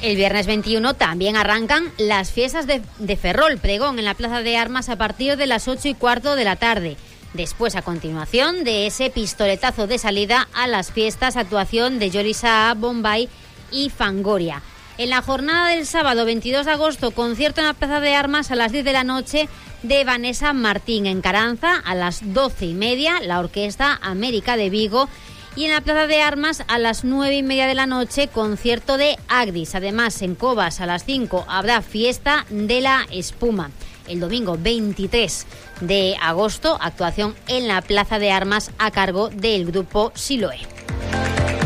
El viernes 21 también arrancan las fiestas de Ferrol, pregón en la Plaza de Armas a partir de las 8:15 de la tarde. Después, a continuación de ese pistoletazo de salida a las fiestas, actuación de Jorisa, Bombay y Fangoria. En la jornada del sábado 22 de agosto, concierto en la Plaza de Armas a las 10 de la noche de Vanessa Martín. En Caranza, a las 12:30, la Orquesta América de Vigo. Y en la Plaza de Armas, a las 9:30 de la noche, concierto de Agdis. Además, en Cobas, a las 5, habrá fiesta de la espuma. El domingo 23 de agosto, actuación en la Plaza de Armas a cargo del grupo Siloé.